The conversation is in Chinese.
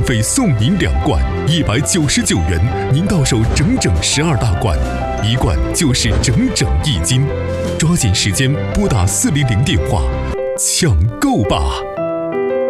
费送您2罐，199元，您到手整整12大罐，1罐就是整整1斤。抓紧时间拨打400电话，抢购吧！